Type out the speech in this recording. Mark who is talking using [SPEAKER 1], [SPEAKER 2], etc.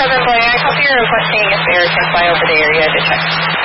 [SPEAKER 1] Suburban Boy, I hope you're requesting a spare can fly over the area to check.